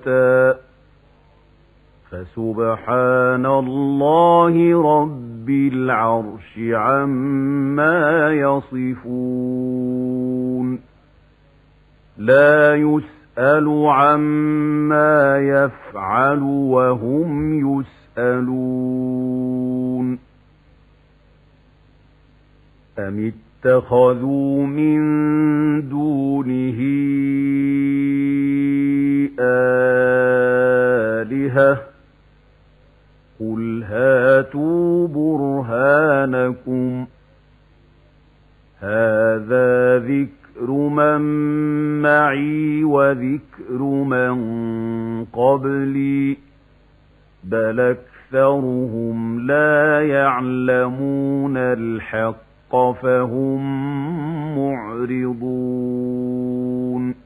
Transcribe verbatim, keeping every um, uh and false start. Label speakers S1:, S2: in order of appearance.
S1: شَتَّى فَسُبْحَانَ اللَّهِ رَبِّ الْعَرْشِ عَمَّا يَصِفُونَ لَا يُسْأَلُ عَمَّا يَفْعَلُ وَهُمْ يُسْأَلُونَ أَمِ اتَّخَذُوا مِن دُونِهِ آلِهَةً قُلْ هَاتُوا بُرْهَانَكُمْ هَذَا ذِكْرُ مَن مَّعِي وَذِكْرُ مَن قَبْلِي بَلْ أَكْثَرُهُمْ لَا يَعْلَمُونَ الْحَقَّ فَهُم مُّعْرِضُونَ